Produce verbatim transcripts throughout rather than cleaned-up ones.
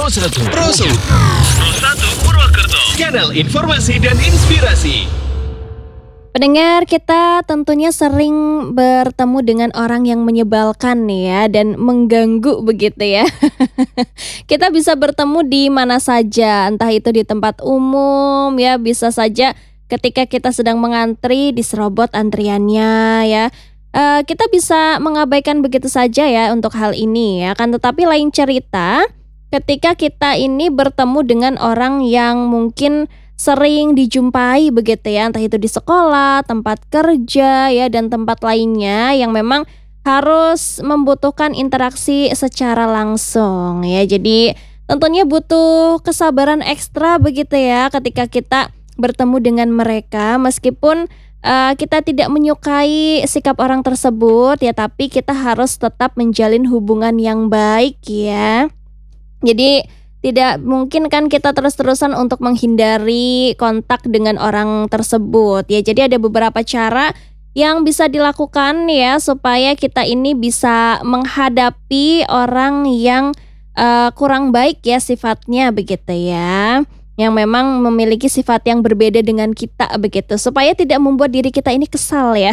Pro satu. Pro satu. Pro satu Purwokerto. Kanal informasi dan inspirasi. Pendengar, kita tentunya sering bertemu dengan orang yang menyebalkan nih ya, dan mengganggu begitu ya. Kita bisa bertemu di mana saja, entah itu di tempat umum ya, bisa saja ketika kita sedang mengantri diserobot antriannya ya. Eh, kita bisa mengabaikan begitu saja ya untuk hal ini ya. Kan tetapi lain cerita ketika kita ini bertemu dengan orang yang mungkin sering dijumpai begitu ya, entah itu di sekolah, tempat kerja ya, dan tempat lainnya yang memang harus membutuhkan interaksi secara langsung ya. Jadi tentunya butuh kesabaran ekstra begitu ya ketika kita bertemu dengan mereka, meskipun uh, kita tidak menyukai sikap orang tersebut ya, tapi kita harus tetap menjalin hubungan yang baik ya. Jadi tidak mungkin kan kita terus-terusan untuk menghindari kontak dengan orang tersebut ya. Jadi ada beberapa cara yang bisa dilakukan ya supaya kita ini bisa menghadapi orang yang uh, kurang baik ya sifatnya begitu ya, yang memang memiliki sifat yang berbeda dengan kita begitu, supaya tidak membuat diri kita ini kesal ya.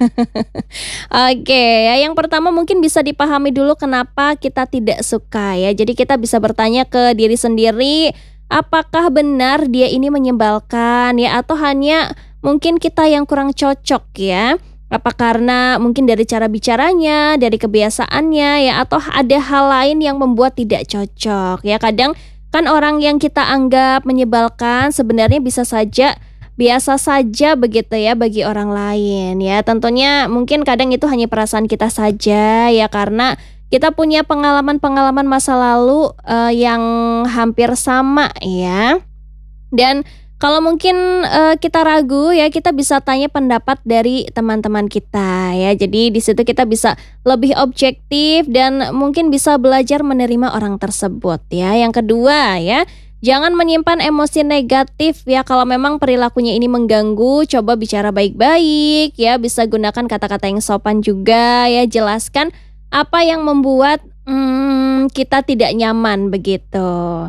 Oke ya, yang pertama mungkin bisa dipahami dulu kenapa kita tidak suka ya. Jadi kita bisa bertanya ke diri sendiri, apakah benar dia ini menyebalkan ya, atau hanya mungkin kita yang kurang cocok ya. Apa karena mungkin dari cara bicaranya, dari kebiasaannya ya, atau ada hal lain yang membuat tidak cocok ya. Kadang kan orang yang kita anggap menyebalkan sebenarnya bisa saja biasa saja begitu ya bagi orang lain ya. Tentunya mungkin kadang itu hanya perasaan kita saja ya, karena kita punya pengalaman-pengalaman masa lalu uh, yang hampir sama ya. Dan kalau mungkin uh, kita ragu ya, kita bisa tanya pendapat dari teman-teman kita ya. Jadi di situ kita bisa lebih objektif dan mungkin bisa belajar menerima orang tersebut ya. Yang kedua ya, jangan menyimpan emosi negatif ya. Kalau memang perilakunya ini mengganggu, coba bicara baik-baik ya. Bisa gunakan kata-kata yang sopan juga ya. Jelaskan apa yang membuat hmm, kita tidak nyaman begitu.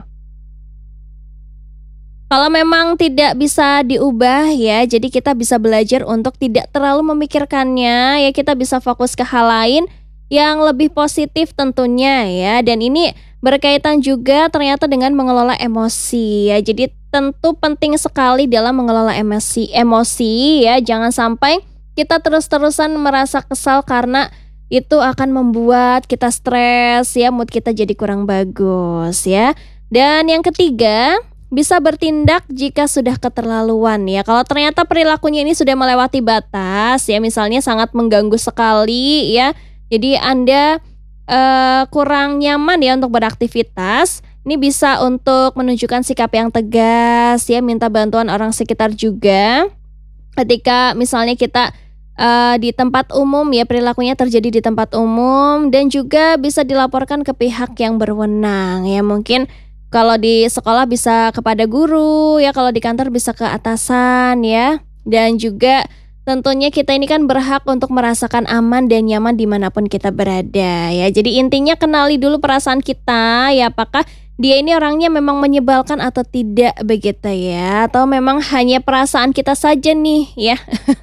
Kalau memang tidak bisa diubah ya, jadi kita bisa belajar untuk tidak terlalu memikirkannya ya. Kita bisa fokus ke hal lain yang lebih positif tentunya ya. Dan ini berkaitan juga ternyata dengan mengelola emosi ya. Jadi tentu penting sekali dalam mengelola emosi emosi ya. Jangan sampai kita terus-terusan merasa kesal, karena itu akan membuat kita stres ya, mood kita jadi kurang bagus ya. Dan yang ketiga, bisa bertindak jika sudah keterlaluan ya. Kalau ternyata perilakunya ini sudah melewati batas ya, misalnya sangat mengganggu sekali ya, jadi Anda uh, kurang nyaman ya untuk beraktivitas, ini bisa untuk menunjukkan sikap yang tegas ya, minta bantuan orang sekitar juga. Ketika misalnya kita uh, di tempat umum ya, perilakunya terjadi di tempat umum, dan juga bisa dilaporkan ke pihak yang berwenang ya. Mungkin kalau di sekolah bisa kepada guru ya, kalau di kantor bisa ke atasan ya. Dan juga tentunya kita ini kan berhak untuk merasakan aman dan nyaman dimanapun kita berada ya. Jadi intinya kenali dulu perasaan kita ya, apakah dia ini orangnya memang menyebalkan atau tidak begitu ya, atau memang hanya perasaan kita saja nih ya.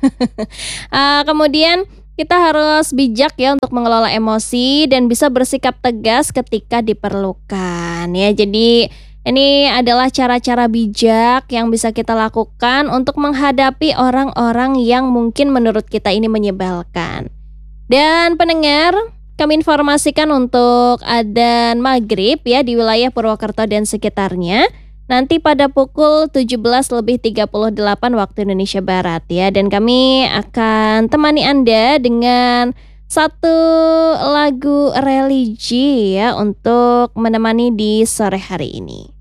uh, Kemudian kita harus bijak ya untuk mengelola emosi dan bisa bersikap tegas ketika diperlukan ya. Jadi ini adalah cara-cara bijak yang bisa kita lakukan untuk menghadapi orang-orang yang mungkin menurut kita ini menyebalkan. Dan pendengar, kami informasikan untuk adzan maghrib ya di wilayah Purwokerto dan sekitarnya nanti pada pukul tujuh belas lebih tiga puluh delapan waktu Indonesia Barat ya. Dan kami akan temani Anda dengan satu lagu religi ya untuk menemani di sore hari ini.